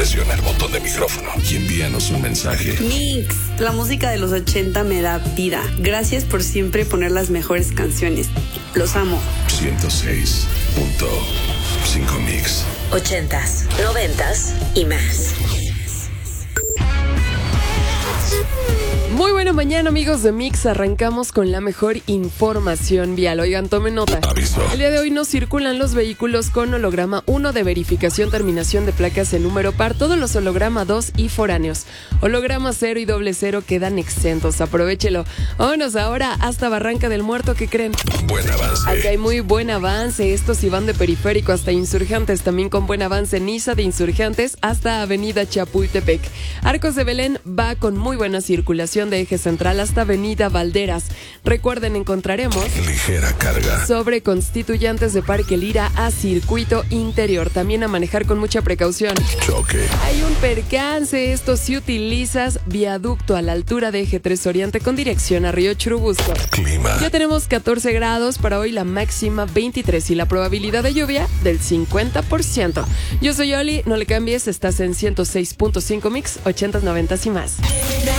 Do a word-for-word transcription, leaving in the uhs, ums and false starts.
Presiona el botón de micrófono y envíanos un mensaje. Mix, la música de los ochenta me da vida. Gracias por siempre poner las mejores canciones. Los amo. ciento seis punto cinco Mix. Ochentas, noventas y más. Muy buena mañana, amigos de Mix. Arrancamos con la mejor información vial. Oigan, tomen nota. Aviso. El día de hoy no circulan los vehículos con holograma uno de verificación, terminación de placas en número par. Todos los holograma dos y foráneos. Holograma cero y doble cero quedan exentos. Aprovechelo. Vámonos ahora hasta Barranca del Muerto. ¿Qué creen? Buen avance. Acá hay muy buen avance. Estos sí van de Periférico hasta Insurgentes. También con buen avance Niza de Insurgentes hasta Avenida Chapultepec. Arcos de Belén va con muy buena circulación de Eje Central hasta Avenida Valderas. Recuerden, encontraremos ligera carga sobre Constituyentes de Parque Lira a Circuito Interior. También a manejar con mucha precaución. choque. Hay un percance. Esto si utilizas viaducto a la altura de Eje tres Oriente con dirección a Río Churubusco. Clima. Ya tenemos catorce grados para hoy, la máxima veintitrés y la probabilidad de lluvia del cincuenta por ciento. Yo soy Oli, no le cambies, estás en ciento seis punto cinco Mix, ochentas, noventas y más.